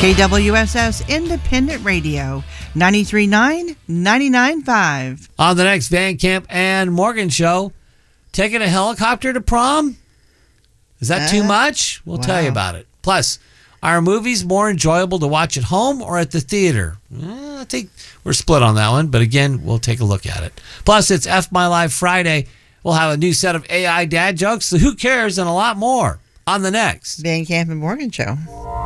KWSS Independent Radio, 93.9, 99.5. On the next Van Camp and Morgan show, taking a helicopter to prom? Is that too much? We'll tell you about it. Plus, are movies more enjoyable to watch at home or at the theater? I think we're split on that one, but again, we'll take a look at it. Plus, it's F My Life Friday. We'll have a new set of AI dad jokes, so who cares, and a lot more on the next Van Camp and Morgan show.